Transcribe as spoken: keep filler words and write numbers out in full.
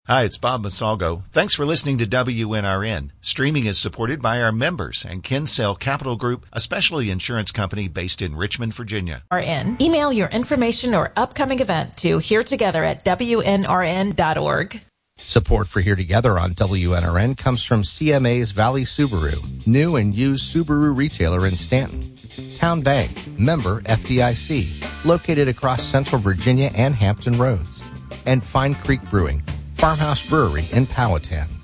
Hi, it's Bob Masalgo. Thanks for listening to W N R N. Streaming is supported by our members and Kinsale Capital Group, a specialty insurance company based in Richmond, Virginia. R N. Email your information or upcoming event to here together at W N R N dot org. Support for Here Together on W N R N comes from C M A's Valley Subaru, new and used Subaru retailer in Stanton. Town Bank, member F D I C, located across Central Virginia and Hampton Roads. And Fine Creek Brewing, Farmhouse Brewery in Powhatan.